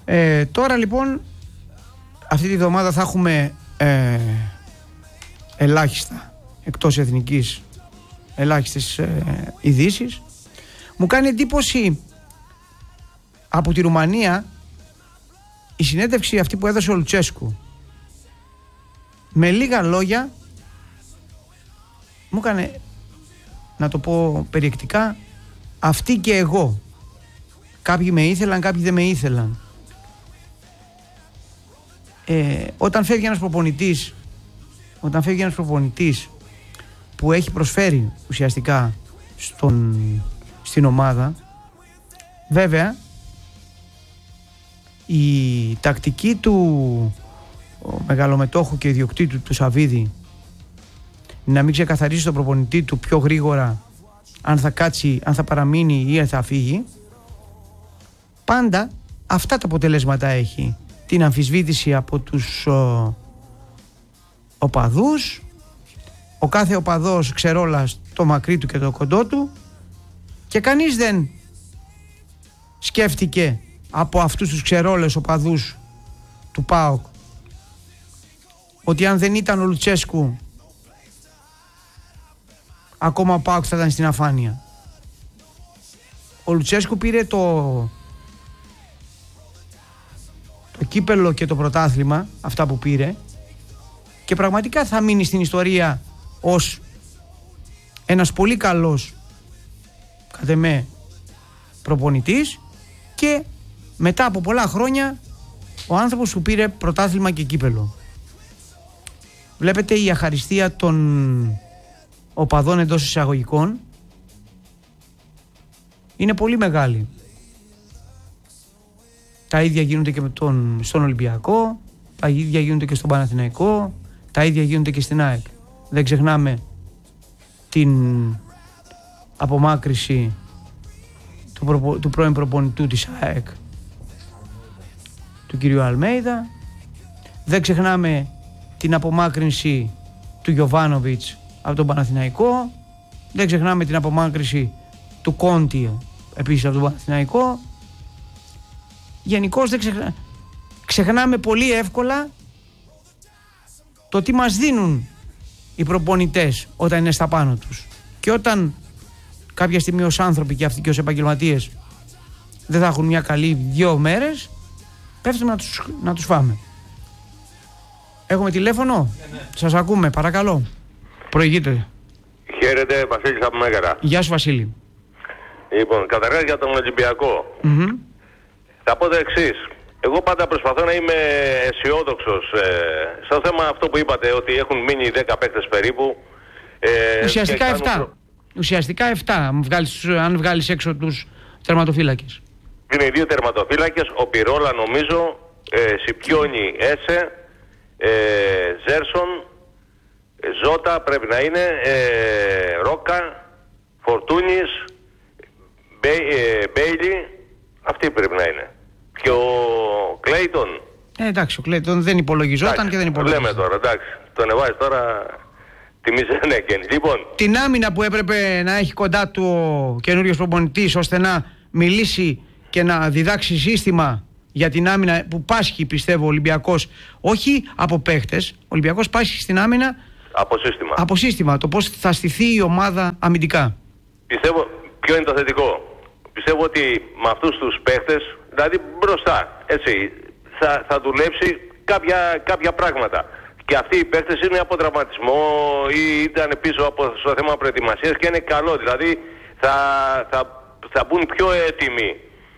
Τώρα λοιπόν αυτή τη βδομάδα θα έχουμε ελάχιστα εκτός εθνικής, ελάχιστες ειδήσεις. Μου κάνει εντύπωση από τη Ρουμανία η συνέντευξη αυτή που έδωσε ο Λουτσέσκου. Με λίγα λόγια μου έκανε, να το πω περιεκτικά, αυτοί και εγώ. Κάποιοι με ήθελαν, κάποιοι δεν με ήθελαν. Όταν φεύγει ένας προπονητής που έχει προσφέρει ουσιαστικά στην ομάδα, βέβαια η τακτική του μεγαλομετόχου και ιδιοκτήτου του Σαββίδη να μην ξεκαθαρίσει τον προπονητή του πιο γρήγορα αν θα κάτσει, αν θα παραμείνει ή αν θα φύγει, πάντα αυτά τα αποτελέσματα έχει. Την αμφισβήτηση από τους οπαδούς, ο κάθε οπαδός ξερόλα το μακρύ του και το κοντό του, και κανείς δεν σκέφτηκε από αυτούς τους ξερόλες οπαδούς του ΠΑΟΚ ότι αν δεν ήταν ο Λουτσέσκου ακόμα ο ΠΑΟΚ θα ήταν στην αφάνεια. Ο Λουτσέσκου πήρε το κύπελλο και το πρωτάθλημα, αυτά που πήρε, και πραγματικά θα μείνει στην ιστορία ως ένας πολύ καλός, κατ' εμέ, προπονητής, και μετά από πολλά χρόνια ο άνθρωπος που πήρε πρωτάθλημα και κύπελλο. Βλέπετε, η αχαριστία των οπαδών εντός εισαγωγικών είναι πολύ μεγάλη. Τα ίδια γίνονται και στον Ολυμπιακό, τα ίδια γίνονται και στον Παναθηναϊκό, τα ίδια γίνονται και στην ΑΕΚ. Δεν ξεχνάμε την απομάκρυση του πρώην προπονητού της ΑΕΚ, του κυρίου Αλμέιδα. Δεν ξεχνάμε την απομάκρυνση του Γιοβάνοβιτς από τον Παναθηναϊκό. Δεν ξεχνάμε την απομάκρυνση του Κόντι επίσης από τον Παναθηναϊκό. Γενικώς δεν ξεχνάμε πολύ εύκολα το τι μας δίνουν οι προπονητές όταν είναι στα πάνω τους. Και όταν κάποια στιγμή ως άνθρωποι και αυτοί και ως επαγγελματίες δεν θα έχουν μια καλή 2 μέρες, πέφτουμε να τους φάμε. Έχουμε τηλέφωνο? Ναι. Σας ακούμε, παρακαλώ. Προηγείτε. Χαίρετε, Βασίλης από Μέγαρα. Γεια σου, Βασίλη. Λοιπόν, καταρχάς για τον Ολυμπιακό. Θα πω το εξής. Εγώ πάντα προσπαθώ να είμαι αισιόδοξος στο θέμα αυτό που είπατε, ότι έχουν μείνει 10 παίκτες περίπου. Ουσιαστικά 7. Ουσιαστικά 7, αν βγάλεις έξω τους τερματοφύλακες. Είναι οι 2 τερματοφύλακες, ο Πιρόλα νομίζω, Σιπιόνι, Έσε, Ζέρσον, Ζώτα πρέπει να είναι, Ρόκα, Φορτούνης, Μπέιλι, αυτοί πρέπει να είναι. Και ο Κλέιτον. Εντάξει, ο Κλέιτον δεν υπολογιζόταν και δεν υπολογιζόταν. Λέμε τώρα, εντάξει, τον εβάζει τώρα τη μιζενέκαινη. Λοιπόν, την άμυνα που έπρεπε να έχει κοντά του ο καινούριος προπονητής, ώστε να μιλήσει και να διδάξει σύστημα για την άμυνα που πάσχει, πιστεύω, ο Ολυμπιακός, όχι από παίχτες. Ο Ολυμπιακός πάσχει στην άμυνα από σύστημα. Το πώς θα στηθεί η ομάδα αμυντικά. Πιστεύω, ποιο είναι το θετικό. Πιστεύω ότι με αυτούς τους παίχτες, δηλαδή μπροστά, έτσι, θα δουλέψει κάποια πράγματα. Και αυτοί οι παίχτες είναι από τραυματισμό ή ήταν πίσω στο θέμα προετοιμασίας και είναι καλό. Δηλαδή θα μπουν πιο έτοιμοι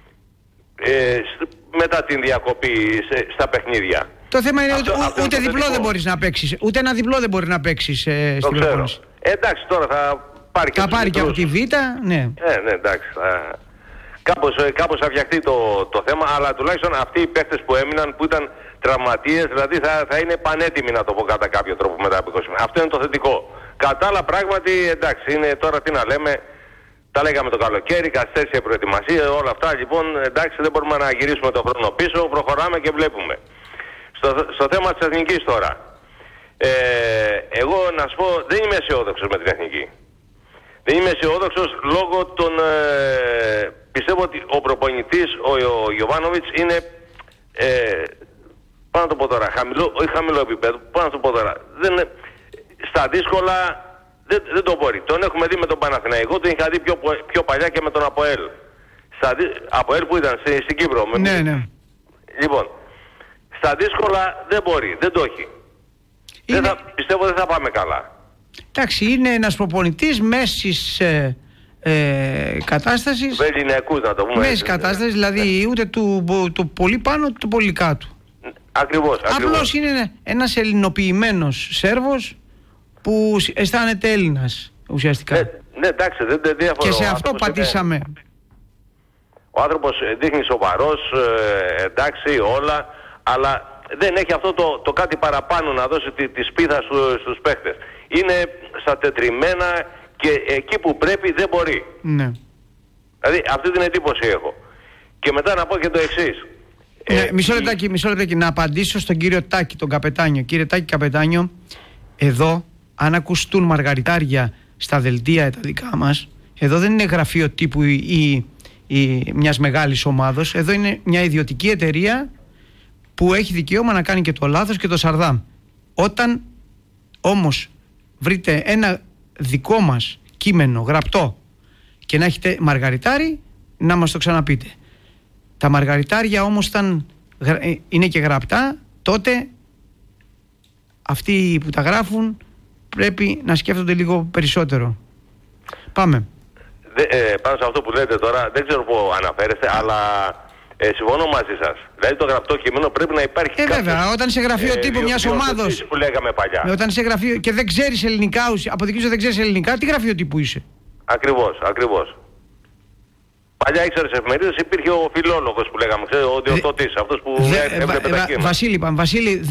μετά την διακοπή στα παιχνίδια. Το θέμα είναι ότι ούτε διπλό δεν μπορείς να παίξεις. Ούτε ένα διπλό δεν μπορεί να παίξεις στην προπόνηση. Εντάξει, τώρα θα πάρει και από τη Β', ναι. Ναι, εντάξει. Κάπως θα φτιαχτεί το θέμα, αλλά τουλάχιστον αυτοί οι παίχτες που έμειναν, που ήταν τραυματίες, δηλαδή θα είναι πανέτοιμοι, να το πω κατά κάποιο τρόπο, μετά από 20 μέρες. Αυτό είναι το θετικό. Κατά άλλα, πράγματι, εντάξει, είναι τώρα τι να λέμε, τα λέγαμε το καλοκαίρι, καθυστέρησε προετοιμασία, όλα αυτά. Λοιπόν, εντάξει, δεν μπορούμε να γυρίσουμε το χρόνο πίσω, προχωράμε και βλέπουμε. Στο θέμα της εθνικής τώρα. Εγώ να σου πω, δεν είμαι αισιόδοξος με την εθνική. Δεν είμαι αισιόδοξος λόγω των... πιστεύω ότι ο προπονητής, ο Γιοβάνοβιτς, είναι Πάνω να το πω τώρα, όχι χαμηλό επίπεδο, πάνω να το πω τώρα, στα δύσκολα δεν το μπορεί. Τον έχουμε δει με τον Παναθηναϊκό, τον είχα δει πιο παλιά και με τον ΑΠΟΕΛ. ΑΠΟΕΛ που ήταν στην Κύπρο. Ναι. Λοιπόν, στα δύσκολα δεν μπορεί, δεν το έχει. Πιστεύω δεν θα πάμε καλά. Εντάξει, είναι ένας προπονητής μέσης κατάστασης. Βεληνιακούς να το πούμε. Μέσης κατάστασης, δηλαδή ούτε του πολύ πάνω, ούτε του πολύ κάτω. Ακριβώς. Απλώς είναι ένας ελληνοποιημένος Σέρβος που αισθάνεται Έλληνας ουσιαστικά. Ναι, εντάξει, δεν διαφωνώ. Και σε αυτό πατήσαμε. Ο άνθρωπος δείχνει σοβαρός, εντάξει, όλα, αλλά δεν έχει αυτό το κάτι παραπάνω να δώσει τη σπίθα στους παίχτες. Είναι στα τετριμμένα και εκεί που πρέπει δεν μπορεί. Ναι. Δηλαδή αυτή την εντύπωση έχω. Και μετά να πω και το εξής. Μισό λεπτάκι να απαντήσω στον κύριο Τάκη, τον καπετάνιο. Κύριε Τάκη καπετάνιο, εδώ αν ακουστούν μαργαριτάρια στα δελτία τα δικά μας, εδώ δεν είναι γραφείο τύπου ή μιας μεγάλης ομάδος. Εδώ είναι μια ιδιωτική εταιρεία που έχει δικαίωμα να κάνει και το λάθος και το σαρδάμ. Όταν όμως βρείτε ένα δικό μας κείμενο γραπτό και να έχετε μαργαριτάρι, να μας το ξαναπείτε. Τα μαργαριτάρια όμως όταν είναι και γραπτά, τότε αυτοί που τα γράφουν πρέπει να σκέφτονται λίγο περισσότερο. Πάμε. Πάνω σε αυτό που λέτε τώρα, δεν ξέρω πού αναφέρεστε, αλλά συμφωνώ μαζί σας. Δηλαδή το γραπτό κείμενο πρέπει να υπάρχει κάποιος, βέβαια, όταν σε γραφείο τύπου μιας ομάδος που λέγαμε παλιά. Όταν είσαι γραφείο και δεν ξέρεις ελληνικά, αποδεικνύεις ότι δεν ξέρεις ελληνικά, τι γραφείο τύπου είσαι? Ακριβώς. Παλιά ήξερες εφημερίδες, υπήρχε ο φιλόλογος που λέγαμε, ο διορθωτής, αυτός που έβλεπε τα κείμενα. Βασίλη,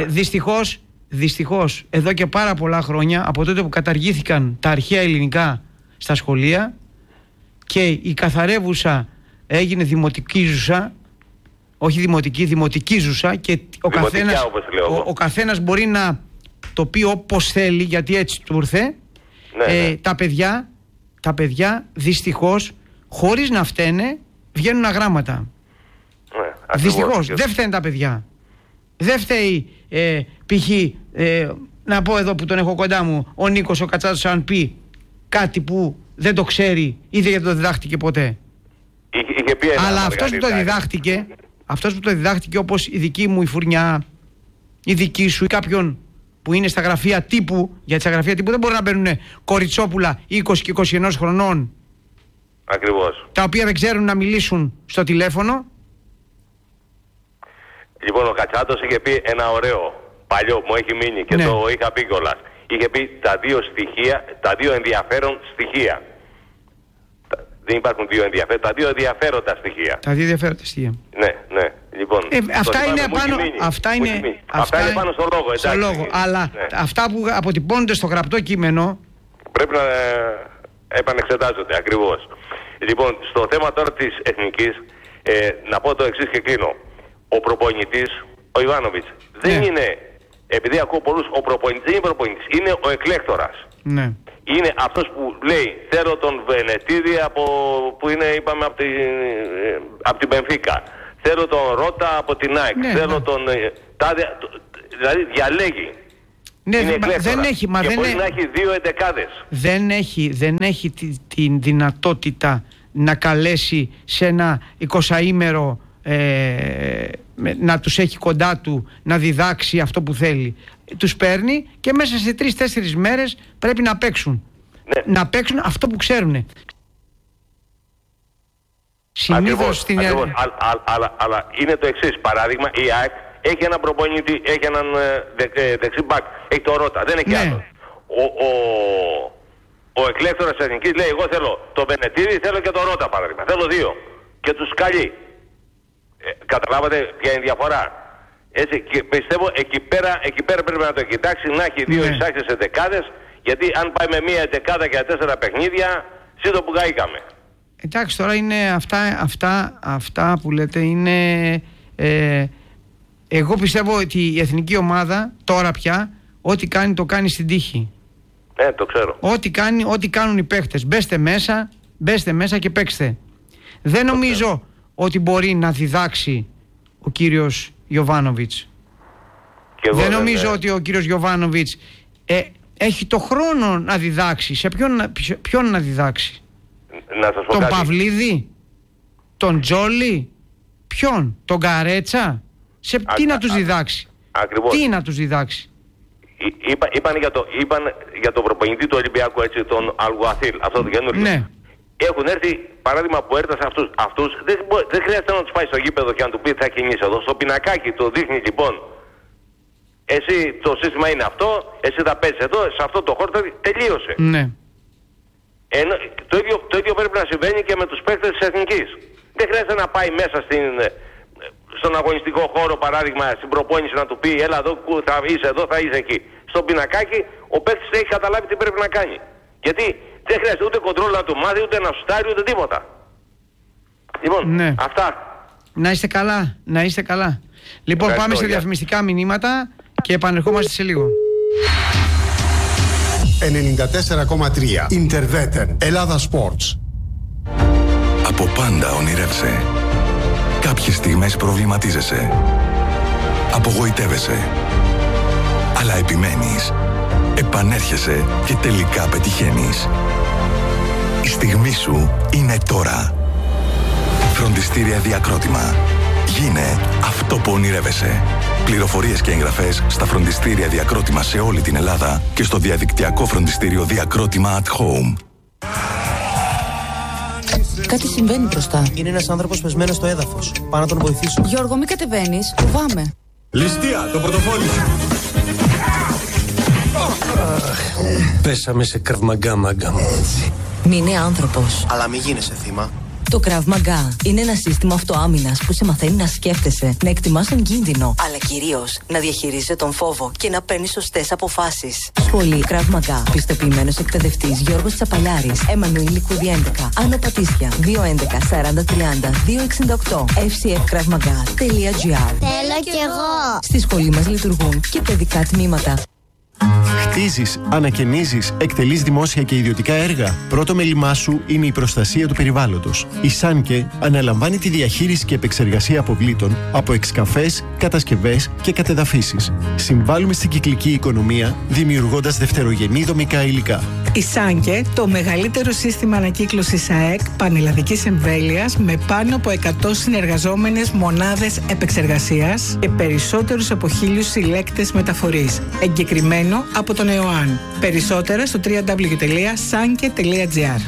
δυστυχώς, εδώ και πάρα πολλά χρόνια, από τότε που καταργήθηκαν τα αρχαία ελληνικά στα σχολεία και η καθαρεύουσα έγινε δημοτικίζουσα, όχι δημοτική, δημοτικίζουσα, και ο καθένας μπορεί να το πει όπως θέλει, γιατί έτσι του ήρθε. Ναι. Τα παιδιά δυστυχώς, χωρίς να φταίνε, βγαίνουν αγράμματα. Ναι, δυστυχώς, δεν φταίνουν τα παιδιά. Δεν φταίει π.χ. Να πω εδώ που τον έχω κοντά μου, ο Νίκος ο Κατσάτος, αν πει κάτι που δεν το ξέρει ή δεν το διδάχτηκε ποτέ. Είχε πει αλλά αυτός που το διδάχτηκε, όπως η δική μου η Φουρνιά, η δική σου ή κάποιον που είναι στα γραφεία τύπου, γιατί στα γραφεία τύπου δεν μπορούν να μπαίνουν κοριτσόπουλα 20 και 21 χρονών. Ακριβώς. Τα οποία δεν ξέρουν να μιλήσουν στο τηλέφωνο. Λοιπόν, ο Κατσάτος είχε πει ένα ωραίο παλιό, μου έχει μείνει και το είχα πει κιόλας. Είχε πει τα δύο ενδιαφέρον στοιχεία. Δεν υπάρχουν δύο ενδιαφέροντα, τα δύο ενδιαφέροντα στοιχεία. Τα δύο ενδιαφέροντα στοιχεία. Ναι. Λοιπόν, αυτά είναι πάνω. Αυτά είναι πάνω στο λόγο, εντάξει. Στο λόγο. Αλλά αυτά που αποτυπώνονται στο γραπτό κείμενο πρέπει να επανεξετάζονται ακριβώς. Λοιπόν, στο θέμα τώρα της εθνικής, να πω το εξής και κλείνω. Ο προπονητής, ο Ιβάνοβιτς, δεν είναι, επειδή ακούω πολλούς, ο προπονητής δεν είναι προπονητής, είναι ο εκλέκτορας. Ναι. Είναι αυτός που λέει, θέλω τον Βενετίδη που είναι, είπαμε, από την Μπενφίκα. Θέλω τον Ρώτα από την ΑΕΚ. Θέλω τον δηλαδή διαλέγει. Ναι, είναι δεν έχει, και μπορεί να έχει δύο εντεκάδες. Δεν έχει την δυνατότητα να καλέσει σε ένα 20ήμερο να τους έχει κοντά του, να διδάξει αυτό που θέλει. Τους παίρνει και μέσα σε 3-4 μέρες πρέπει να παίξουν. Ναι. Να παίξουν αυτό που ξέρουν. Συνήθως στην αλλά είναι το εξής. Παράδειγμα, η ΑΕΚ έχει έναν προπονητή, έχει έναν δεξί μπακ, έχει το Ρώτα, δεν έχει άλλο. Ο εκλέκτορας της Εθνικής λέει, εγώ θέλω το Βενετίδη, θέλω και το Ρώτα, παράδειγμα. Θέλω δύο. Και τους καλεί. Καταλάβατε ποια είναι η διαφορά? Έτσι, και πιστεύω εκεί πέρα πρέπει να το κοιτάξει, να έχει δύο εισάξεις εντεκάδες, γιατί αν πάει με μία εντεκάδα για 4 παιχνίδια, σύντο που καήκαμε. Εντάξει, τώρα είναι αυτά που λέτε είναι... εγώ πιστεύω ότι η εθνική ομάδα τώρα πια ό,τι κάνει το κάνει στην τύχη. Το ξέρω. Ό,τι κάνουν οι παίχτες. Μπέστε μέσα και παίξτε. Δεν νομίζω ότι μπορεί να διδάξει ο κύριος Γιοβάνοβιτς. Δεν νομίζω ότι ο κύριος Γιοβάνοβιτς έχει το χρόνο να διδάξει. Σε ποιον να διδάξει? Να σας πω τον κάτι. Παυλίδη, τον Τζόλι, ποιον, τον Καρέτσα? Τι να τους διδάξει? Ακριβώς. Τι να τους διδάξει? Είπαν για τον προπονητή του Ολυμπιακού, έτσι, τον Αλγουαθίλ, αυτό το καινούργιο. Ναι. Έχουν έρθει, παράδειγμα που έρθασε αυτούς δεν χρειάζεται να τους πάει στο γήπεδο και να του πει θα κινείς εδώ. Στο πινακάκι το δείχνει, λοιπόν. Εσύ το σύστημα είναι αυτό, εσύ θα παίζεις εδώ, σε αυτό το χώρο, τελείωσε. Ναι. Το ίδιο πρέπει να συμβαίνει και με τους παίκτες της Εθνικής. Δεν χρειάζεται να πάει μέσα στον αγωνιστικό χώρο, παράδειγμα, στην προπόνηση να του πει έλα εδώ, θα είσαι εδώ, θα είσαι εκεί. Στο πινακάκι ο παίκτης έχει καταλάβει τι πρέπει να κάνει. Γιατί δεν χρειάζεται ούτε κοντρόλ να του μάθει, ούτε να σουτάρει, ούτε τίποτα. Λοιπόν, ναι. Αυτά. Να είστε καλά, να είστε καλά. Λοιπόν, πάμε σε διαφημιστικά μηνύματα και επανερχόμαστε σε λίγο. 94,3 Ιντερβέτεν Ελλάδα Sports. Από πάντα ονειρεύσε. Κάποιες στιγμές προβληματίζεσαι. Απογοητεύεσαι. Αλλά επιμένεις. Επανέρχεσαι και τελικά πετυχαίνεις. Η στιγμή σου είναι τώρα. Φροντιστήρια Διακρότημα. Γίνε αυτό που ονειρεύεσαι. Πληροφορίες και εγγραφές στα φροντιστήρια Διακρότημα σε όλη την Ελλάδα και στο διαδικτυακό φροντιστήριο Διακρότημα at Home. Κάτι συμβαίνει μπροστά. Είναι ένας άνθρωπος πεσμένος στο έδαφος. Πάω να τον βοηθήσω. Γιώργο, μην κατεβαίνεις. Φοβάμαι. Ληστεία, το πορτοφόλι σου. Πέσαμε σε κραβμαγκά, μάγκα μου. Μην είναι άνθρωπος. Αλλά μην γίνεσαι θύμα. Το Krav Maga είναι ένα σύστημα αυτοάμυνας που σε μαθαίνει να σκέφτεσαι, να εκτιμάς τον κίνδυνο, αλλά κυρίως να διαχειρίζεσαι τον φόβο και να παίρνεις σωστές αποφάσεις. Σχολή Krav Maga. Πιστοποιημένος εκπαιδευτής Γιώργος Τσαπαλιάρης. Εμμανουήλ Λικούδη 11. Άνω Πατήσια. 211 40 30 268. fcfkravmaga.gr. Θέλω κι εγώ. Στη σχολή μας λειτουργούν και παιδικά τμήματα. Χτίζεις, ανακαινίζεις, εκτελείς δημόσια και ιδιωτικά έργα. Πρώτο μέλημά σου είναι η προστασία του περιβάλλοντος. Η Σάνκε αναλαμβάνει τη διαχείριση και επεξεργασία αποβλήτων από εξκαφές, κατασκευές και κατεδαφίσεις. Συμβάλλουμε στην κυκλική οικονομία, δημιουργώντας δευτερογενή δομικά υλικά. Η Σάνκε, το μεγαλύτερο σύστημα ανακύκλωσης ΑΕΚ πανελλαδικής εμβέλειας με πάνω από 100 συνεργαζόμενες μονάδες επεξεργασίας και περισσότερους από 1.000 συλλέκτες μεταφορής. Εγκεκριμένο από τον ΕΟΑΝ. Περισσότερα στο www.sanke.gr.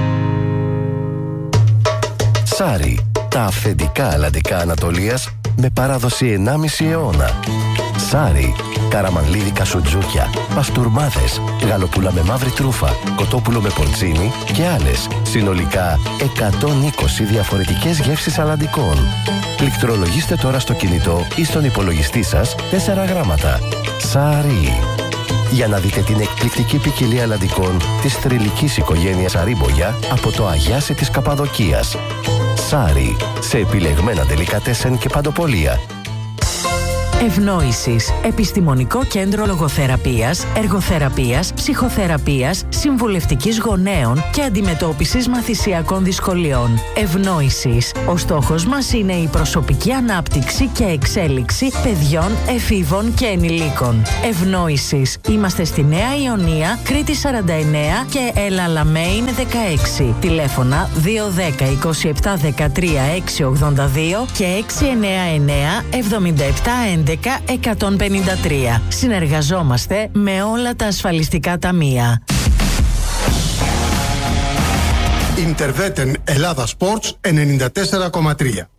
Σάρι, τα αυθεντικά αλλαντικά Ανατολίας με παράδοση 1,5 αιώνα. Σάρι, καραμανλίδικα σουτζούκια, παστούρμάδες, γαλοπούλα με μαύρη τρούφα, κοτόπουλο με πορτσίνι και άλλες. Συνολικά 120 διαφορετικές γεύσεις αλλαντικών. Πληκτρολογήστε τώρα στο κινητό ή στον υπολογιστή σας 4 γράμματα. Σάρι. Για να δείτε την εκπληκτική ποικιλία αλλαντικών της θρυλικής οικογένειας Αρίμπογια από το Αγιάσι της Καπαδοκίας. Σάρι, σε επιλεγμένα ντελικατέσεν και παντοπολία. Ευνόησης. Επιστημονικό κέντρο λογοθεραπείας, εργοθεραπείας, ψυχοθεραπείας, συμβουλευτικής γονέων και αντιμετώπισης μαθησιακών δυσκολιών. Ευνόησης. Ο στόχος μας είναι η προσωπική ανάπτυξη και εξέλιξη παιδιών, εφήβων και ενηλίκων. Ευνόησης. Είμαστε στη Νέα Ιωνία, Κρήτη 49 και Ελαλαμέιν 16. Τηλέφωνα 210 27 13 682 και 699 77 153. Συνεργαζόμαστε με όλα τα ασφαλιστικά ταμεία. Ιντερβέτεν Ελλάδα Sports 94,3.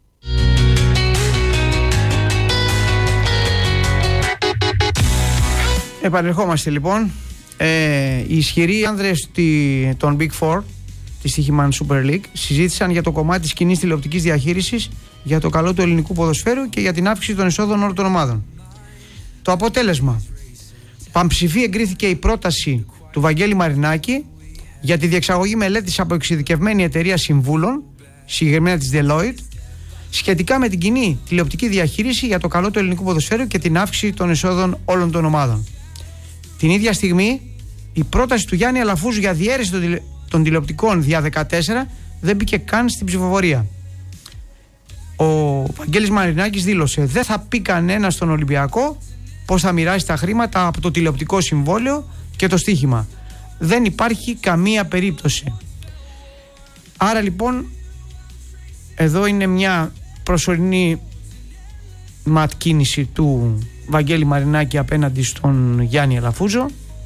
Επανερχόμαστε λοιπόν. Οι ισχυροί άνδρες των Big Four της Στοίχημαν Super League συζήτησαν για το κομμάτι της κοινής τηλεοπτικής διαχείρισης, για το καλό του ελληνικού ποδοσφαίρου και για την αύξηση των εσόδων όλων των ομάδων. Το αποτέλεσμα: πανψηφί εγκρίθηκε η πρόταση του Βαγγέλη Μαρινάκη για τη διεξαγωγή μελέτης από εξειδικευμένη εταιρεία συμβούλων, συγκεκριμένα της Deloitte, σχετικά με την κοινή τηλεοπτική διαχείριση για το καλό του ελληνικού ποδοσφαίρου και την αύξηση των εσόδων όλων των ομάδων. Την ίδια στιγμή, η πρόταση του Γιάννη Αλαφούζου για διαίρεση των τηλεοπτικών δια 14 δεν μπήκε καν στην ψηφοφορία. Ο Βαγγέλης Μαρινάκης δήλωσε: δεν θα πει κανένα στον Ολυμπιακό πώς θα μοιράσει τα χρήματα από το τηλεοπτικό συμβόλαιο και το στοίχημα. Δεν υπάρχει καμία περίπτωση. Άρα λοιπόν εδώ είναι μια προσωρινή κίνηση του Βαγγέλη Μαρινάκη απέναντι στον Γιάννη Αλαφούζο,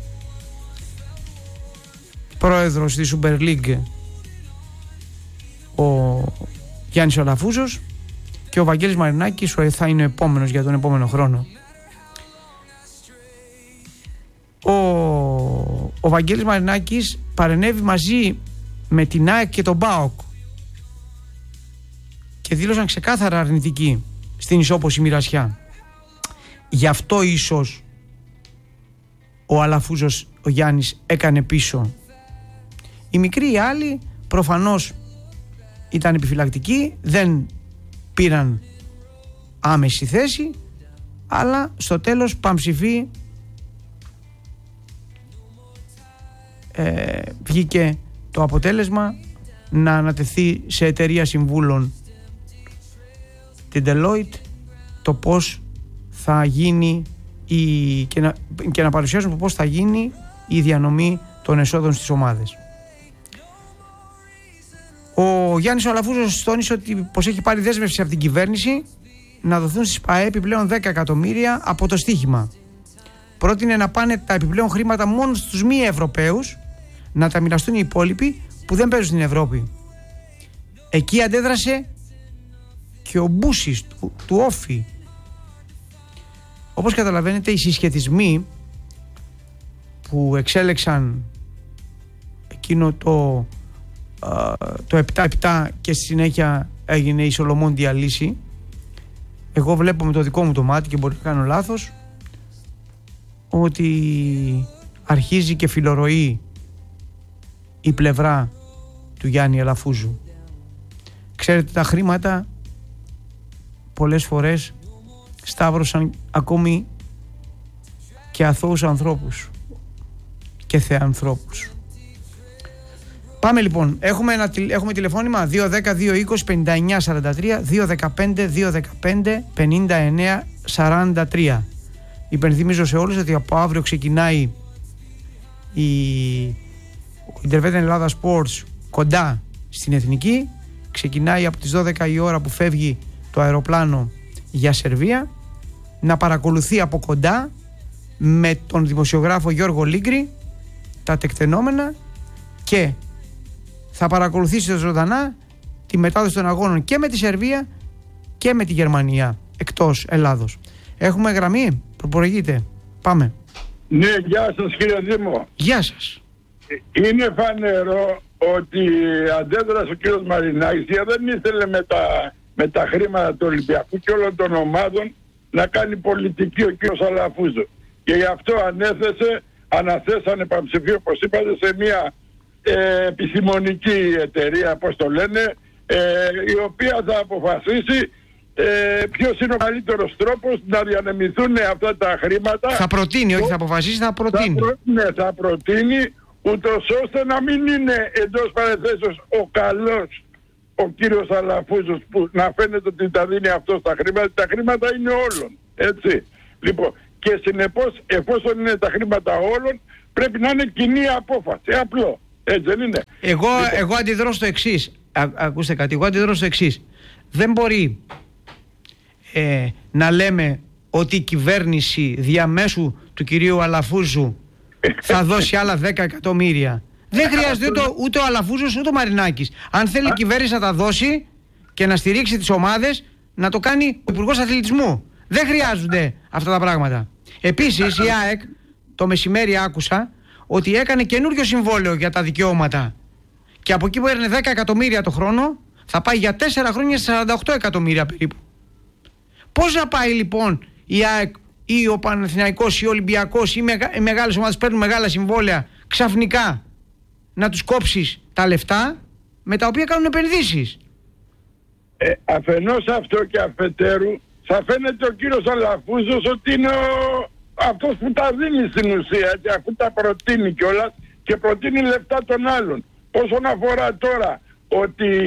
πρόεδρος της Super League ο Γιάννης Αλαφούζος, και ο Βαγγέλης Μαρινάκης θα είναι ο επόμενος για τον επόμενο χρόνο. Ο Βαγγέλης Μαρινάκης παρενέβη μαζί με την ΑΕΚ και τον ΠΑΟΚ και δήλωσαν ξεκάθαρα αρνητικοί στην ισόποση μοιρασιά. Γι' αυτό ίσως ο Αλαφούζος, ο Γιάννης, έκανε πίσω. Οι μικροί, οι άλλοι, προφανώς ήταν επιφυλακτικοί, δεν πήραν άμεση θέση, αλλά στο τέλος παμψηφί βγήκε το αποτέλεσμα να ανατεθεί σε εταιρεία συμβούλων την Deloitte το πώς θα γίνει και να παρουσιάσουν πώς θα γίνει η διανομή των εσόδων στις ομάδες. Ο Γιάννης Αλαφούζος τόνισε πως έχει πάρει δέσμευση από την κυβέρνηση να δοθούν στις ΠΑΕ επιπλέον 10 εκατομμύρια από το στοίχημα. Πρότεινε να πάνε τα επιπλέον χρήματα μόνο στους μη Ευρωπαίους, να τα μοιραστούν οι υπόλοιποι που δεν παίζουν στην Ευρώπη. Εκεί αντέδρασε και ο Μπούσης του Όφη. Όπως καταλαβαίνετε, οι συσχετισμοί που εξέλεξαν εκείνο το 7-7 και στη συνέχεια έγινε η Σολομόντια λύση, εγώ βλέπω με το δικό μου το μάτι και μπορεί να κάνω λάθος, ότι αρχίζει και φιλορροεί η πλευρά του Γιάννη Αλαφούζου. Ξέρετε, τα χρήματα πολλές φορές σταύρωσαν ακόμη και αθώους ανθρώπους και θεανθρώπους. Πάμε λοιπόν, έχουμε τηλεφώνημα 210-220-5943, 215-215-5943. Υπενθυμίζω σε όλους ότι από αύριο ξεκινάει η Intervetten Ελλάδα Sports κοντά στην Εθνική. Ξεκινάει από τις 12 η ώρα που φεύγει το αεροπλάνο για Σερβία, να παρακολουθεί από κοντά με τον δημοσιογράφο Γιώργο Λίγκρη τα τεκτενόμενα και θα παρακολουθήσει ζωντανά τη μετάδοση των αγώνων και με τη Σερβία και με τη Γερμανία εκτός Ελλάδος. Έχουμε γραμμή, προπορηγείτε. Πάμε. Ναι, γεια σας κύριε Δήμο. Γεια σας. Είναι φανερό ότι αντέδρασε ο κύριος Μαρινάκης και δεν ήθελε με τα χρήματα του Ολυμπιακού και όλων των ομάδων να κάνει πολιτική ο κύριος Αλαφούζο. Και γι' αυτό αναθέσανε πανψηφίο, όπως είπατε, σε μια επιστημονική εταιρεία, όπως το λένε, η οποία θα αποφασίσει ποιος είναι ο καλύτερος τρόπος να διανεμηθούν αυτά τα χρήματα. Θα προτείνει, όχι θα αποφασίσει, θα προτείνει. Θα προτείνει, ούτως ώστε να μην είναι εντός παρενθέσεως ο καλός ο κύριος Αλαφούζος που να φαίνεται ότι τα δίνει αυτό στα χρήματα. Τα χρήματα είναι όλων, έτσι. Λοιπόν, και συνεπώς, εφόσον είναι τα χρήματα όλων, πρέπει να είναι κοινή απόφαση. Απλό. Έτσι δεν είναι? Εγώ αντιδρώ στο εξής. Ακούστε κάτι, εγώ αντιδρώ στο εξής. Δεν μπορεί να λέμε ότι η κυβέρνηση διαμέσου του κυρίου Αλαφούζου θα δώσει άλλα 10 εκατομμύρια. Δεν χρειάζεται ούτε ο Αλαφούζος ούτε ο Μαρινάκης. Αν θέλει η κυβέρνηση να τα δώσει και να στηρίξει τις ομάδες, να το κάνει ο Υπουργός Αθλητισμού. Δεν χρειάζονται αυτά τα πράγματα. Επίσης η ΑΕΚ το μεσημέρι άκουσα ότι έκανε καινούριο συμβόλαιο για τα δικαιώματα και από εκεί που έρνε 10 εκατομμύρια το χρόνο θα πάει για 4 χρόνια σε 48 εκατομμύρια περίπου. Πώς να πάει λοιπόν η ΑΕΚ ή ο Παναθηναϊκός ή ο Ολυμπιακός ή οι μεγάλες ομάδες παίρνουν μεγάλα συμβόλαια ξαφνικά να τους κόψεις τα λεφτά με τα οποία κάνουν επενδύσεις? Αφενός αυτό και αφετέρου θα φαίνεται ο κύριος Αλαφούζος ότι είναι αυτός που τα δίνει στην ουσία, αφού τα προτείνει κιόλας και προτείνει λεφτά των άλλων. Όσον αφορά τώρα ότι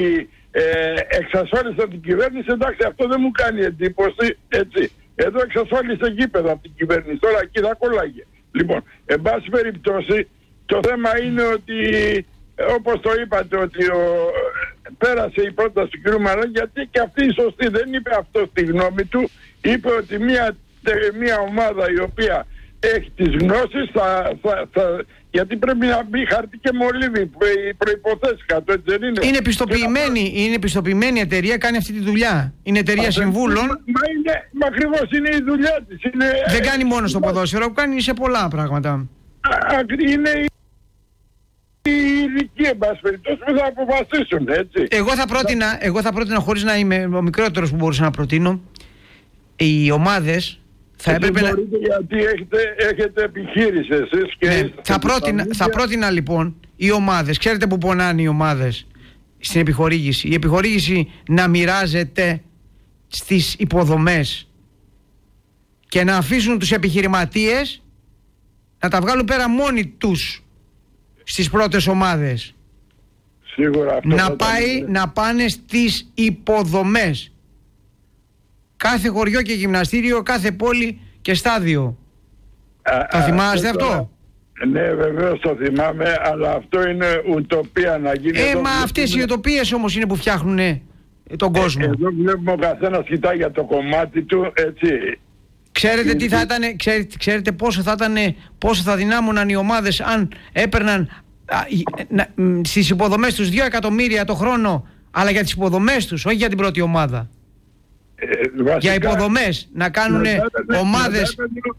εξασφάλισε την κυβέρνηση, εντάξει, αυτό δεν μου κάνει εντύπωση, έτσι. Εδώ εξασφάλισε γήπεδα από την κυβέρνηση, τώρα εκεί θα κολλάγε. Λοιπόν, εν πάση περιπτώσει, το θέμα είναι ότι, όπως το είπατε, ότι πέρασε η πρόταση του κ. Μαρινάκη, γιατί και αυτή η σωστή δεν είπε αυτό στη γνώμη του. Είπε ότι μια ομάδα η οποία έχει τις γνώσεις γιατί πρέπει να μπει χαρτί και μολύβι, οι προϋποθέσεις κάτω, έτσι δεν είναι? Είναι πιστοποιημένη εταιρεία, κάνει αυτή τη δουλειά. Είναι εταιρεία συμβούλων. Μα ακριβώς είναι η δουλειά της. Δεν κάνει μόνο στο ποδόσφαιρο, κάνει σε πολλά πράγματα. Είναι οι ειδικοί, εν πάση περιπτώσει, που θα αποφασίσουν, έτσι. Εγώ θα πρότεινα, χωρίς να είμαι ο μικρότερος που μπορούσα να προτείνω, οι ομάδες θα έπρεπε να... Γιατί έχετε επιχείρηση εσείς και... θα πρότεινα λοιπόν οι ομάδες, ξέρετε που πονάνε οι ομάδες στην επιχορήγηση? Η επιχορήγηση να μοιράζεται στις υποδομές και να αφήσουν τους επιχειρηματίες να τα βγάλουν πέρα μόνοι τους στις πρώτες ομάδες. Σίγουρα αυτό να πάνε στις υποδομές. Κάθε χωριό και γυμναστήριο, κάθε πόλη και στάδιο. Τα θυμάστε αυτό? Ναι, βεβαίως το θυμάμαι, αλλά αυτό είναι ουτοπία να γίνει. Μα αυτές οι ουτοπίες όμως είναι που φτιάχνουν τον κόσμο. Εδώ βλέπουμε ο καθένας κοιτάει για το κομμάτι του, έτσι. Ξέρετε τι θα ήταν, ξέρετε πόσο θα δυνάμωναν οι ομάδες αν έπαιρναν στις υποδομές τους 2 εκατομμύρια το χρόνο, αλλά για τις υποδομές τους, όχι για την πρώτη ομάδα. Για υποδομές, να κάνουν ομάδες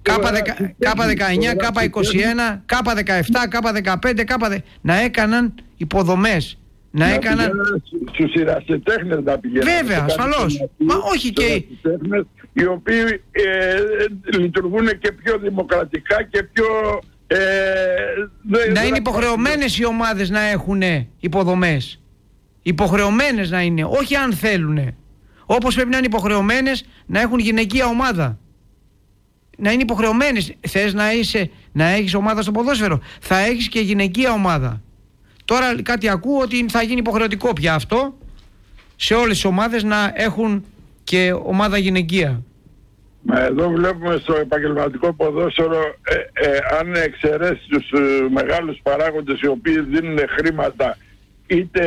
K19, K21, K17, K15, να έκαναν υποδομές. Να έκαναν στους ερασιτέχνες να πηγαίνουν. Βέβαια, ασφαλώς. Μα όχι και οι οποίοι λειτουργούν και πιο δημοκρατικά και πιο... να είναι υποχρεωμένες οι ομάδες να έχουν υποδομές. Υποχρεωμένες να είναι, όχι αν θέλουν. Όπως πρέπει να είναι υποχρεωμένες να έχουν γυναικεία ομάδα. Να είναι υποχρεωμένες. Θες να έχεις ομάδα στο ποδόσφαιρο, θα έχεις και γυναικεία ομάδα. Τώρα κάτι ακούω ότι θα γίνει υποχρεωτικό πια αυτό, σε όλες τις ομάδες να έχουν και ομάδα γυναικεία. Μα εδώ βλέπουμε στο επαγγελματικό ποδόσφαιρο, αν εξαιρέσει τους μεγάλους παράγοντες οι οποίοι δίνουν χρήματα, είτε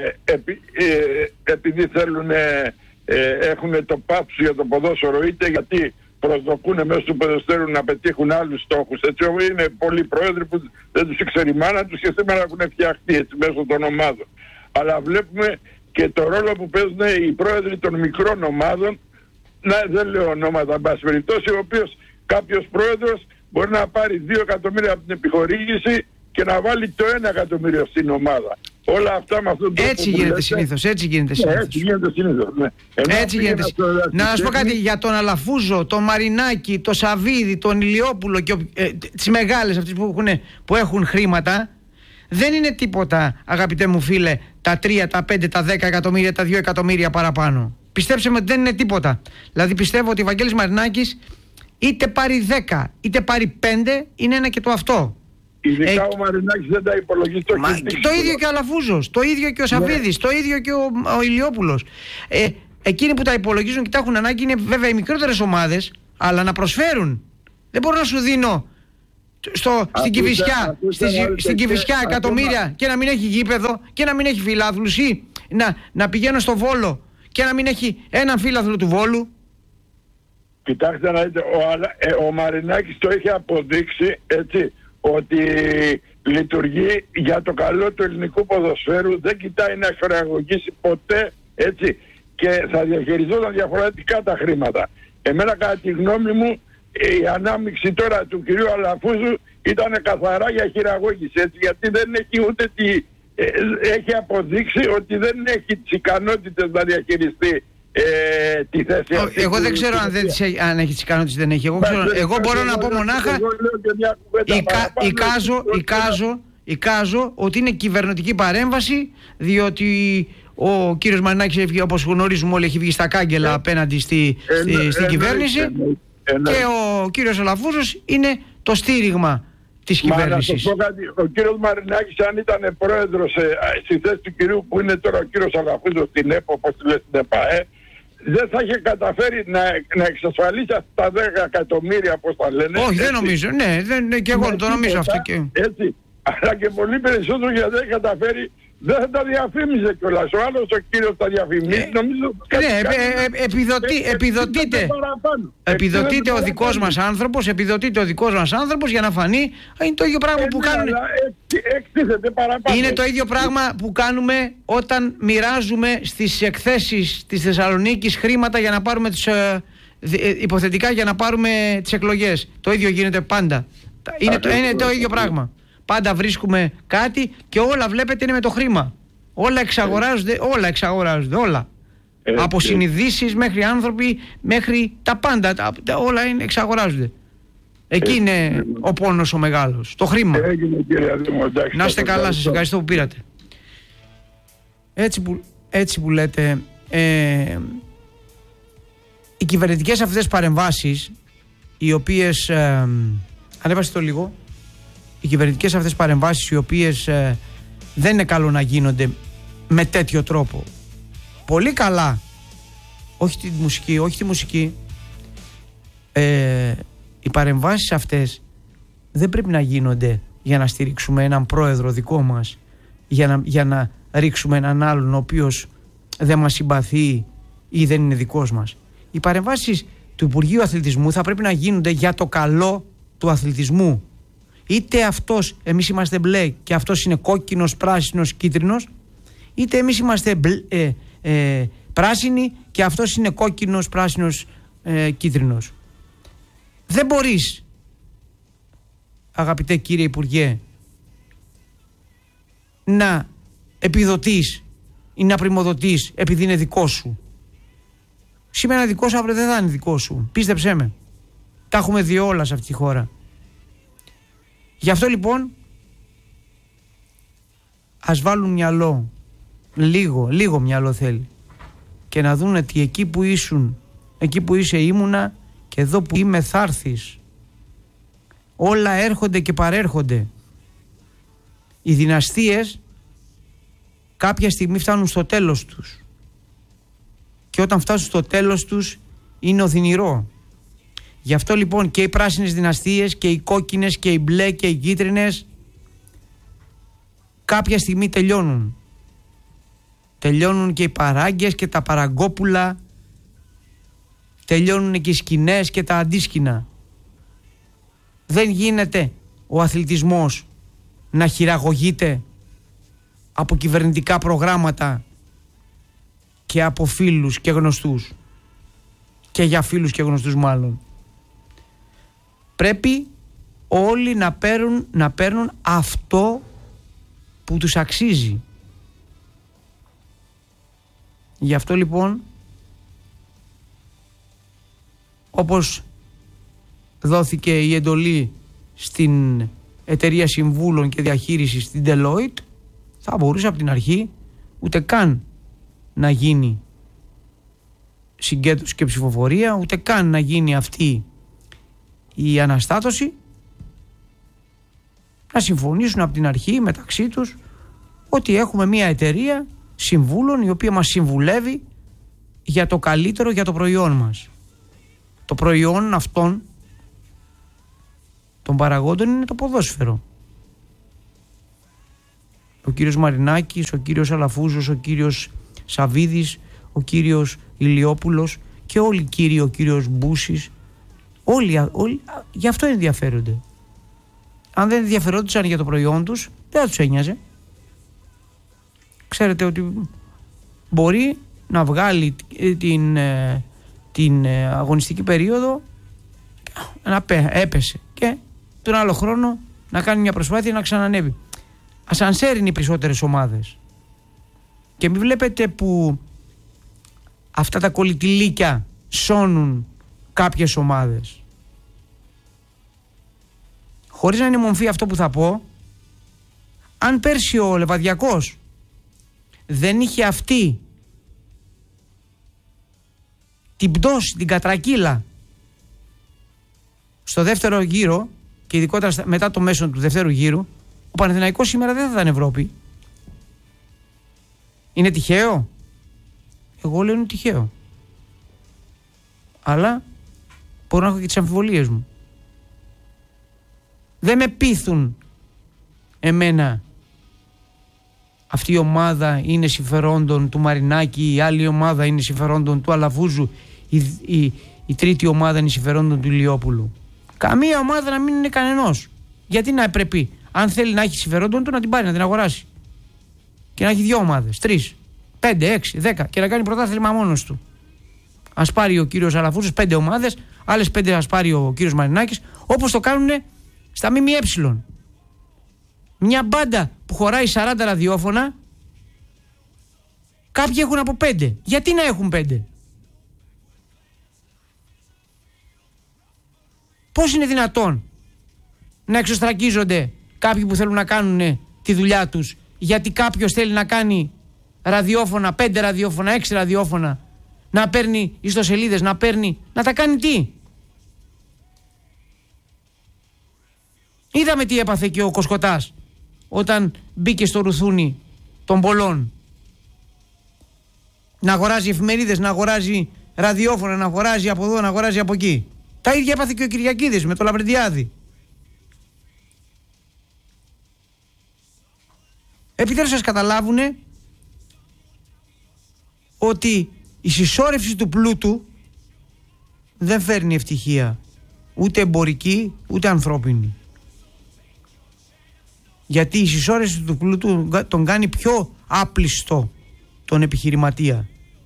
επειδή θέλουν, έχουν το πάθος για το ποδόσφαιρο, είτε γιατί προσδοκούν μέσω του ποδοσφαίρου να πετύχουν άλλους στόχους. Έτσι είναι πολλοί πρόεδροι που δεν τους ήξερε η μάνα τους και σήμερα έχουν φτιαχτεί έτσι μέσω των ομάδων. Αλλά βλέπουμε και το ρόλο που παίζουν οι πρόεδροι των μικρών ομάδων, δεν λέω ονόματα, εν πάση περιπτώσει, ο οποίος κάποιος πρόεδρος μπορεί να πάρει 2 εκατομμύρια από την επιχορήγηση και να βάλει το 1 εκατομμύριο στην ομάδα. Όλα αυτά με αυτόν τον τρόπο. Έτσι γίνεται συνήθως. Έτσι γίνεται συνήθως. Ναι. Έτσι γίνεται. Να σας πω κάτι για τον Αλαφούζο, τον Μαρινάκη, τον Σαββίδη, τον Ηλιόπουλο και τις μεγάλες αυτές που έχουν χρήματα. Δεν είναι τίποτα, αγαπητέ μου φίλε, τα 3, τα 5, τα 10 εκατομμύρια, τα 2 εκατομμύρια παραπάνω. Πιστέψτε με ότι δεν είναι τίποτα. Δηλαδή πιστεύω ότι ο Βαγγέλης Μαρινάκης είτε πάρει 10 είτε πάρει 5, είναι ένα και το αυτό. Ειδικά ο Μαρινάκης δεν τα υπολογίζει. Το ίδιο και ο Αλαφούζος, το ίδιο και ο Σαββίδης, το ίδιο και ο Ηλιόπουλος. Εκείνοι που τα υπολογίζουν και τα έχουν ανάγκη είναι βέβαια οι μικρότερες ομάδες, αλλά να προσφέρουν. Δεν μπορώ να σου δίνω στην Κηφισιά εκατομμύρια και να μην έχει γήπεδο και να μην έχει φιλάθλους, ή να πηγαίνω στο Βόλο και να μην έχει έναν φίλαθλο του Βόλου. Κοιτάξτε να δείτε, ο Μαρινάκης το έχει αποδείξει, έτσι, ότι λειτουργεί για το καλό του ελληνικού ποδοσφαίρου, δεν κοιτάει να εξοραγωγήσει ποτέ, έτσι, και θα διαχειριζόταν διαφορετικά τα χρήματα. Εμένα κατά τη γνώμη μου η ανάμειξη τώρα του κυρίου Αλαφούζου ήταν καθαρά για χειραγώγηση, έτσι, γιατί δεν έχει ούτε έχει αποδείξει ότι δεν έχει τις ικανότητες να διαχειριστεί τη θέση αυτή. Εγώ δεν ξέρω αν έχει τις ικανότητες, δεν έχει. Εγώ μπορώ να πω μονάχα εικάζω ότι είναι κυβερνητική παρέμβαση, διότι ο κύριος Μαρινάκης, όπως γνωρίζουμε όλοι, έχει βγει στα κάγκελα απέναντι στην κυβέρνηση, και ο κύριος Αλαφούζος είναι το στήριγμα της κυβέρνησης. Ο κύριος Μαρινάκης, αν ήταν πρόεδρος στη θέση του κυρίου που είναι τώρα ο κύριος Αλαφούζος στην ΕΠΟ, όπως τη λέει στην ΕΠΑΕ, δεν θα είχε καταφέρει να εξασφαλίσει αυτά τα 10 εκατομμύρια, όπως τα λένε. Όχι, δεν νομίζω. Ναι, και εγώ το νομίζω αυτό. Έτσι. Αλλά και πολύ περισσότερο, γιατί δεν καταφέρει. Δεν θα τα διαφήμιζε κιόλας. Ο άλλος ο κύριος τα διαφημίζει. Νομίζω. Επιδοτείται ο δικός μας άνθρωπος, για να φανεί. Είναι το ίδιο πράγμα που κάνουν. Εκτίθεται παραπάνω. Είναι το ίδιο πράγμα που κάνουμε όταν μοιράζουμε στις εκθέσεις της Θεσσαλονίκης χρήματα για να πάρουμε υποθετικά για να πάρουμε τις εκλογές. Το ίδιο γίνεται πάντα. Είναι το ίδιο πράγμα. Πάντα βρίσκουμε κάτι και όλα βλέπετε είναι με το χρήμα. Όλα εξαγοράζονται, όλα. Από συνειδήσεις μέχρι άνθρωποι, μέχρι τα πάντα. Όλα εξαγοράζονται. Εκεί είναι ο πόνος ο μεγάλος. Το χρήμα. Να είστε καλά, σας ευχαριστώ που πήρατε. Έτσι που λέτε, οι κυβερνητικές αυτές παρεμβάσεις, οι οποίες, ανέβασε το λίγο, οι κυβερνητικές αυτές παρεμβάσεις, οι οποίες δεν είναι καλό να γίνονται με τέτοιο τρόπο. Πολύ καλά, όχι τη μουσική, οι παρεμβάσεις αυτές δεν πρέπει να γίνονται για να στηρίξουμε έναν πρόεδρο δικό μας, για να ρίξουμε έναν άλλον ο οποίος δεν μας συμπαθεί ή δεν είναι δικός μας. Οι παρεμβάσεις του Υπουργείου Αθλητισμού θα πρέπει να γίνονται για το καλό του αθλητισμού. Είτε αυτός, εμείς είμαστε μπλε και αυτός είναι κόκκινος, πράσινος, κίτρινος, είτε εμείς είμαστε πράσινοι και αυτός είναι κόκκινος, πράσινος, κίτρινος. Δεν μπορείς, αγαπητέ κύριε Υπουργέ, να επιδοτείς ή να πρημοδοτείς επειδή είναι δικό σου. Σήμερα δικό σου, αύριο δεν θα είναι δικό σου. Πίστεψέ με. Τα έχουμε δει όλα σε αυτή τη χώρα. Γι' αυτό λοιπόν ας βάλουν μυαλό, λίγο μυαλό θέλει, και να δουν ότι εκεί που είσαι ήμουνα και εδώ που είμαι θα έρθεις. Όλα έρχονται και παρέρχονται. Οι δυναστείες κάποια στιγμή φτάνουν στο τέλος τους και όταν φτάσουν στο τέλος τους είναι οδυνηρό. Γι' αυτό λοιπόν και οι πράσινες δυναστείες και οι κόκκινες και οι μπλε και οι κίτρινες κάποια στιγμή τελειώνουν. Τελειώνουν και οι παράγκες και τα παραγκόπουλα, τελειώνουν και οι σκηνές και τα αντίσκηνα. Δεν γίνεται ο αθλητισμός να χειραγωγείται από κυβερνητικά προγράμματα και από φίλους και γνωστούς, και για φίλους και γνωστούς μάλλον. Πρέπει όλοι να παίρνουν αυτό που τους αξίζει. Γι' αυτό λοιπόν, όπως δόθηκε η εντολή στην εταιρεία συμβούλων και διαχείρισης στην Deloitte, θα μπορούσε από την αρχή ούτε καν να γίνει συγκέντρωση και ψηφοφορία, ούτε καν να γίνει αυτή η αναστάτωση, να συμφωνήσουν από την αρχή μεταξύ τους ότι έχουμε μια εταιρεία συμβούλων η οποία μας συμβουλεύει για το καλύτερο για το προϊόν μας. Το προϊόν αυτών των παραγόντων είναι το ποδόσφαιρο. Ο κύριος Μαρινάκης, ο κύριος Αλαφούζος, ο κύριος Σαβίδης, ο κύριος Ηλιόπουλος και όλοι οι κύριοι, ο κύριος Μπούσης, όλοι γι' αυτό ενδιαφέρονται. Αν δεν ενδιαφερόντουσαν για το προϊόν τους, δεν θα τους ένοιαζε. Ξέρετε ότι μπορεί να βγάλει την αγωνιστική περίοδο να έπεσε και τον άλλο χρόνο να κάνει μια προσπάθεια να ξανανεύει. Ασανσέρ είναι οι περισσότερες ομάδες. Και μην βλέπετε που αυτά τα κολλητηλίκια σώνουν κάποιες ομάδες. Χωρίς να είναι μομφή αυτό που θα πω, αν πέρσι ο Λεβαδιακός δεν είχε αυτή την πτώση, την κατρακύλα στο δεύτερο γύρο, και ειδικότερα μετά το μέσο του δεύτερου γύρου, ο Παναθηναϊκός σήμερα δεν θα ήταν Ευρώπη. Είναι τυχαίο? Εγώ λέω είναι τυχαίο. Αλλά μπορώ να έχω και τις αμφιβολίες μου. Δεν με πείθουν εμένα αυτή η ομάδα είναι συμφερόντων του Μαρινάκη, η άλλη ομάδα είναι συμφερόντων του Αλαφούζου, η τρίτη ομάδα είναι συμφερόντων του Ηλιόπουλου. Καμία ομάδα να μην είναι κανενός. Γιατί να πρέπει, αν θέλει να έχει συμφερόντων του, να την πάρει, να την αγοράσει. Και να έχει 2 ομάδες, 3, 5, 6, 10 και να κάνει πρωτάθλημα μόνος του. Ας πάρει ο κύριος Αλαφούζος 5 ομάδες, άλλες 5 ας πάρει ο κύριος Μαρινάκης, όπως το κάνουν στα ΜΜΕ. Μια μπάντα που χωράει 40 ραδιόφωνα, κάποιοι έχουν από 5. Γιατί να έχουν 5? Πώς είναι δυνατόν να εξωστρακίζονται κάποιοι που θέλουν να κάνουν τη δουλειά τους, γιατί κάποιος θέλει να κάνει ραδιόφωνα, 5 ραδιόφωνα, 6 ραδιόφωνα, να παίρνει ιστοσελίδες, να τα κάνει τι? Είδαμε τι έπαθε και ο Κοσκοτάς όταν μπήκε στο ρουθούνι των πολλών. Να αγοράζει εφημερίδες, να αγοράζει ραδιόφωνα, να αγοράζει από εδώ, να αγοράζει από εκεί. Τα ίδια έπαθε και ο Κυριακίδης με το Λαμπρεντιάδη. Επιτέλους σας καταλάβουν ότι η συσσόρευση του πλούτου δεν φέρνει ευτυχία, ούτε εμπορική ούτε ανθρώπινη. Γιατί η συσσόρευση του πλούτου τον κάνει πιο άπλιστο τον επιχειρηματία.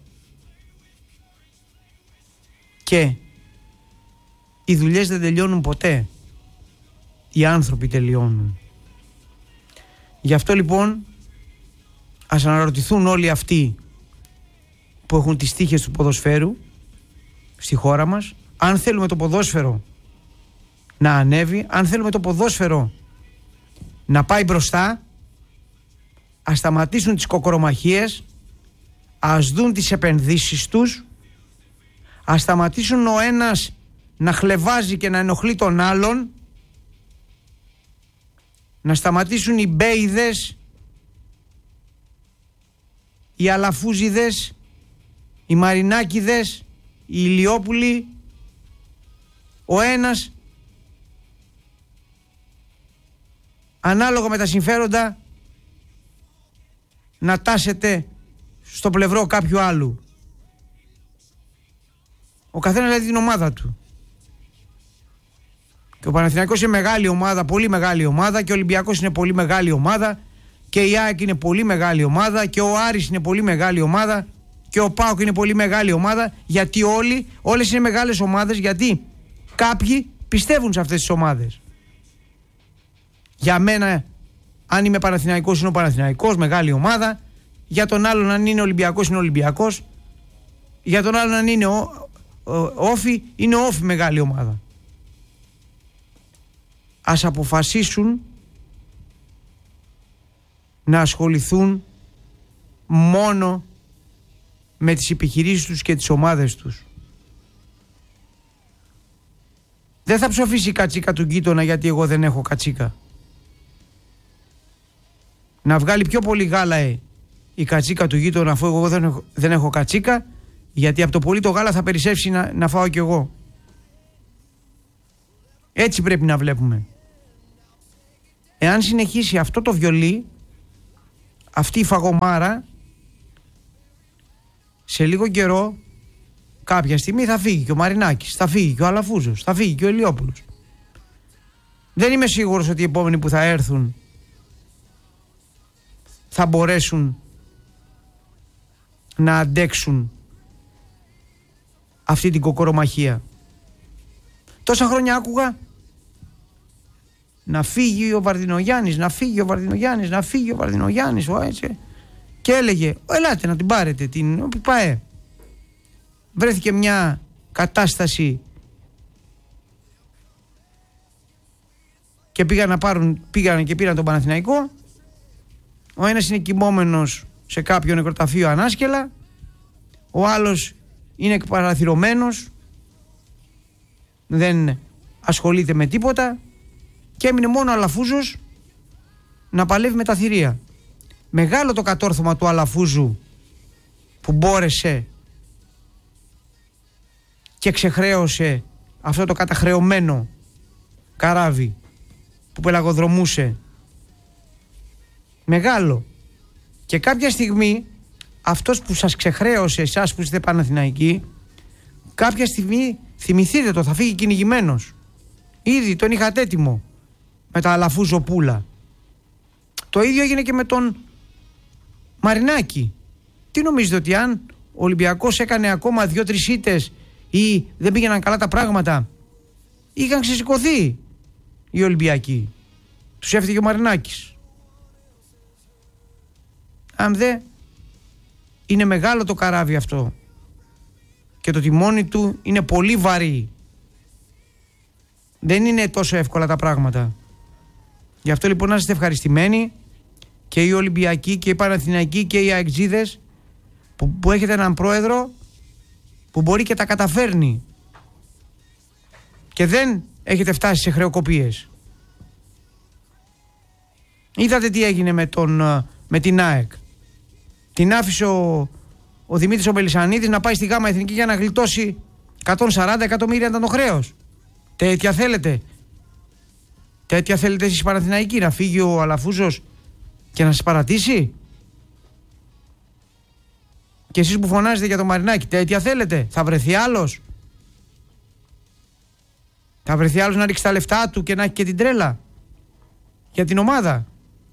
Και οι δουλειές δεν τελειώνουν ποτέ. Οι άνθρωποι τελειώνουν. Γι' αυτό λοιπόν ας αναρωτηθούν όλοι αυτοί που έχουν τις τύχες του ποδοσφαίρου στη χώρα μας, αν θέλουμε το ποδόσφαιρο να ανέβει, αν θέλουμε το ποδόσφαιρο να πάει μπροστά, ας σταματήσουν τις κοκορομαχίες, ας δουν τις επενδύσεις τους, ας σταματήσουν ο ένας να χλεβάζει και να ενοχλεί τον άλλον, να σταματήσουν οι μπέιδες, οι αλαφούζιδες, οι μαρινάκιδες, οι ηλιόπουλοι, ο ένας ανάλογα με τα συμφέροντα να τάσετε στο πλευρό κάποιου άλλου. Ο καθένας δηλαδή την ομάδα του. Και ο Παναθηναϊκός είναι μεγάλη ομάδα, πολύ μεγάλη ομάδα, και ο Ολυμπιακός είναι πολύ μεγάλη ομάδα, και η ΑΕΚ είναι πολύ μεγάλη ομάδα, και ο Άρης είναι πολύ μεγάλη ομάδα, και ο ΠΑΟΚ είναι πολύ μεγάλη ομάδα, γιατί όλες είναι μεγάλες ομάδες, γιατί κάποιοι πιστεύουν σε αυτές τις ομάδες. Για μένα, αν είμαι Παναθηναϊκός, είναι ο Παναθηναϊκός, μεγάλη ομάδα. Για τον άλλον, αν είναι Ολυμπιακός, είναι Ολυμπιακός. Για τον άλλον, αν είναι Όφη, είναι Όφη, μεγάλη ομάδα. Ας αποφασίσουν να ασχοληθούν μόνο με τις επιχειρήσεις τους και τις ομάδες τους. Δεν θα ψοφήσει η κατσίκα του γείτονα γιατί εγώ δεν έχω κατσίκα. Να βγάλει πιο πολύ γάλα η κατσίκα του γείτονα, αφού εγώ δεν έχω κατσίκα, γιατί από το πολύ το γάλα θα περισσεύσει να φάω κι εγώ. Έτσι πρέπει να βλέπουμε. Εάν συνεχίσει αυτό το βιολί, αυτή η φαγωμάρα, σε λίγο καιρό, κάποια στιγμή θα φύγει και ο Μαρινάκης, θα φύγει και ο Αλαφούζος, θα φύγει και ο Ηλιόπουλος. Δεν είμαι σίγουρος ότι οι επόμενοι που θα έρθουν θα μπορέσουν να αντέξουν αυτή την κοκορομαχία. Τόσα χρόνια άκουγα να φύγει ο Βαρδινογιάννης, να φύγει ο Βαρδινογιάννης, να φύγει ο Βαρδινογιάννης, έτσι. Και έλεγε, ελάτε να την πάρετε την ΠΑΕ. Βρέθηκε μια κατάσταση και πήγανε και πήραν τον Παναθηναϊκό. Ο ένας είναι κοιμόμενος σε κάποιο νεκροταφείο ανάσκελα, ο άλλος είναι εκπαραθυρωμένος, δεν ασχολείται με τίποτα, και έμεινε μόνο ο Αλαφούζος να παλεύει με τα θηρία. Μεγάλο το κατόρθωμα του Αλαφούζου που μπόρεσε και ξεχρέωσε αυτό το καταχρεωμένο καράβι που πελαγοδρομούσε. Μεγάλο. Και κάποια στιγμή αυτός που σας ξεχρέωσε εσάς που είστε Παναθηναϊκοί, κάποια στιγμή θυμηθείτε το, θα φύγει κυνηγημένος. Ήδη τον είχατε έτοιμο με τα Αλαφούζο πουλα. Το ίδιο έγινε και με τον Μαρινάκη. Τι νομίζετε, ότι αν ο Ολυμπιακός έκανε ακόμα 2-3 ήττες ή δεν πήγαιναν καλά τα πράγματα, είχαν ξεσηκωθεί οι Ολυμπιακοί? Τους έφυγε ο Μαρινάκης. Αν δεν, είναι μεγάλο το καράβι αυτό και το τιμόνι του είναι πολύ βαρύ. Δεν είναι τόσο εύκολα τα πράγματα. Γι' αυτό λοιπόν να είστε ευχαριστημένοι και οι Ολυμπιακοί και οι Παναθηναϊκοί και οι Αεξίδες που έχετε έναν πρόεδρο που μπορεί και τα καταφέρνει και δεν έχετε φτάσει σε χρεοκοπίες. Είδατε τι έγινε με την ΑΕΚ. Την άφησε ο Δημήτρης ο Μελισσανίδης να πάει στη ΓΑΜΑ Εθνική για να γλιτώσει 140 εκατομμύρια ήταν το χρέος. Τέτοια θέλετε? Τέτοια θέλετε εσείς Παναθηναϊκοί, να φύγει ο Αλαφούζος και να σας παρατήσει? Και εσείς που φωνάζετε για τον Μαρινάκη, τέτοια θέλετε? Θα βρεθεί άλλος? Θα βρεθεί άλλος να ρίξει τα λεφτά του και να έχει και την τρέλα για την ομάδα?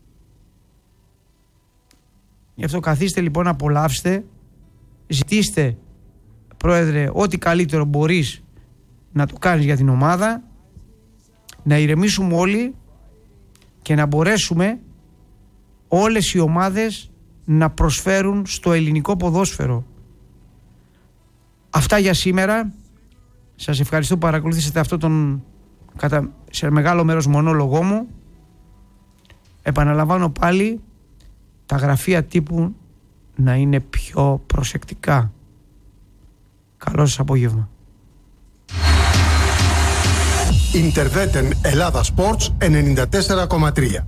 Γι' αυτό καθίστε λοιπόν, απολαύστε, ζητήστε, πρόεδρε, ό,τι καλύτερο μπορείς να το κάνεις για την ομάδα, να ηρεμήσουμε όλοι και να μπορέσουμε όλες οι ομάδες να προσφέρουν στο ελληνικό ποδόσφαιρο. Αυτά για σήμερα. Σας ευχαριστώ που παρακολουθήσατε αυτό τον σε μεγάλο μέρος μονόλογό μου. Επαναλαμβάνω πάλι, τα γραφεία τύπου να είναι πιο προσεκτικά. Καλό σας απόγευμα. Interveten Ελλάδα Sports 94,3.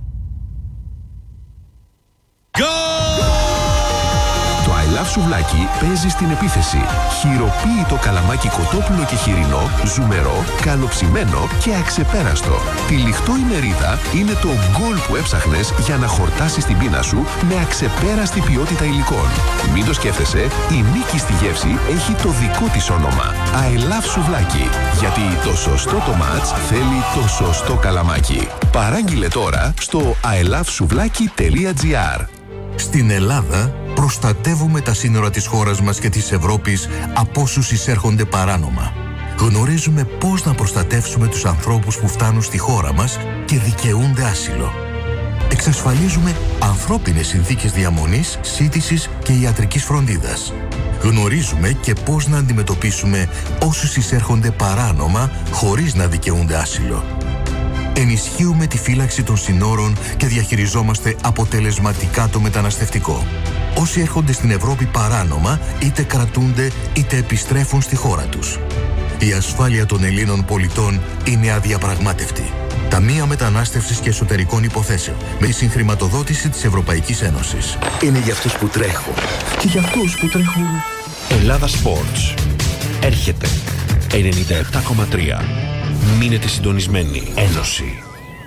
Το I Love Σουβλάκι παίζει στην επίθεση. Χειροποίητο καλαμάκι κοτόπουλο και χοιρινό, ζουμερό, καλοψημένο και αξεπέραστο. Τυλιχτό η μερίδα είναι το γκολ που έψαχνες για να χορτάσεις την πείνα σου με αξεπέραστη ποιότητα υλικών. Μην το σκέφτεσαι, η νίκη στη γεύση έχει το δικό της όνομα. I Love Σουβλάκι. Γιατί το σωστό το μάτς θέλει το σωστό καλαμάκι. Παράγγειλε τώρα στο ilovesuvlaki.gr. Στην Ελλάδα προστατεύουμε τα σύνορα της χώρας μας και της Ευρώπης από όσους εισέρχονται παράνομα. Γνωρίζουμε πώς να προστατεύσουμε τους ανθρώπους που φτάνουν στη χώρα μας και δικαιούνται άσυλο. Εξασφαλίζουμε ανθρώπινες συνθήκες διαμονής, σύντησης και ιατρικής φροντίδας. Γνωρίζουμε και πώς να αντιμετωπίσουμε όσους εισέρχονται παράνομα χωρίς να δικαιούνται άσυλο. Ενισχύουμε τη φύλαξη των συνόρων και διαχειριζόμαστε αποτελεσματικά το μεταναστευτικό. Όσοι έρχονται στην Ευρώπη παράνομα, είτε κρατούνται είτε επιστρέφουν στη χώρα τους. Η ασφάλεια των Ελλήνων πολιτών είναι αδιαπραγμάτευτη. Ταμεία Μετανάστευσης και Εσωτερικών Υποθέσεων, με συγχρηματοδότηση της Ευρωπαϊκής Ένωσης. Είναι για αυτούς που τρέχουν και για αυτούς που τρέχουν. Ελλάδα Sports. Έρχεται 97,3. Μείνετε συντονισμένοι. Ένωση.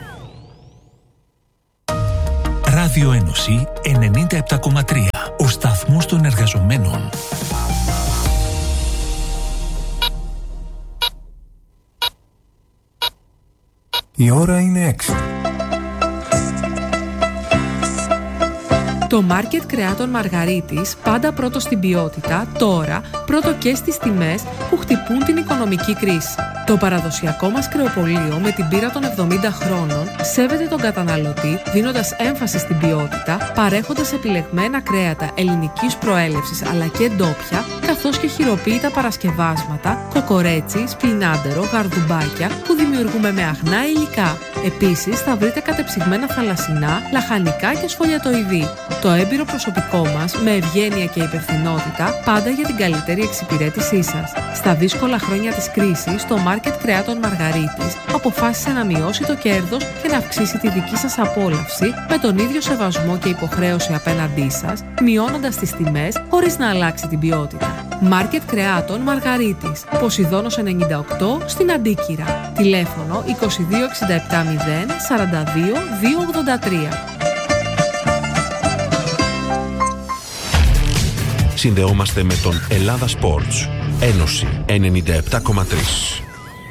Ράδιο Ένωση 97,3. Ο σταθμός των εργαζομένων. Η ώρα είναι 6. Το μάρκετ κρεάτων Μαργαρίτης, πάντα πρώτο στην ποιότητα, τώρα πρώτο και στις τιμές που χτυπούν την οικονομική κρίση. Το παραδοσιακό μας κρεοπωλείο με την πείρα των 70 χρόνων σέβεται τον καταναλωτή, δίνοντας έμφαση στην ποιότητα, παρέχοντας επιλεγμένα κρέατα ελληνικής προέλευσης αλλά και ντόπια, καθώς και χειροποίητα παρασκευάσματα, κοκορέτσι, σπινάντερο, γαρδουμπάκια που δημιουργούμε με αγνά υλικά. Επίσης θα βρείτε κατεψυγμένα θαλασσινά, λαχανικά και σφολιατοειδή. Το έμπειρο προσωπικό μας, με ευγένεια και υπευθυνότητα, πάντα για την καλύτερη εξυπηρέτησή σας. Στα δύσκολα χρόνια της κρίσης, το Μάρκετ Κρεάτων Μαργαρίτης αποφάσισε να μειώσει το κέρδος και να αυξήσει τη δική σας απόλαυση με τον ίδιο σεβασμό και υποχρέωση απέναντί σας, μειώνοντας τις τιμές χωρίς να αλλάξει την ποιότητα. Μάρκετ Κρεάτων Μαργαρίτης, Ποσειδώνος 98 στην Αντίκυρα. Τηλέφωνο 2267 0 42 283. Συνδεόμαστε με τον Ελλάδα Sports. Ένωση 97,3.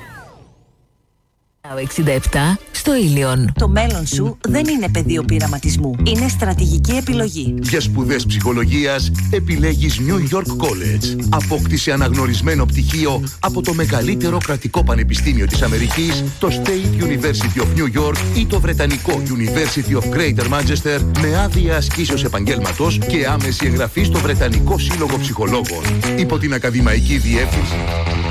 67 στο Ήλιον. Το μέλλον σου δεν είναι πεδίο πειραματισμού. Είναι στρατηγική επιλογή. Για σπουδές ψυχολογίας επιλέγεις New York College. Απόκτησε αναγνωρισμένο πτυχίο από το μεγαλύτερο κρατικό πανεπιστήμιο της Αμερικής, το State University of New York ή το βρετανικό University of Greater Manchester, με άδεια ασκήσεως επαγγέλματος και άμεση εγγραφή στο Βρετανικό Σύλλογο Ψυχολόγων. Υπό την ακαδημαϊκή διεύθυνση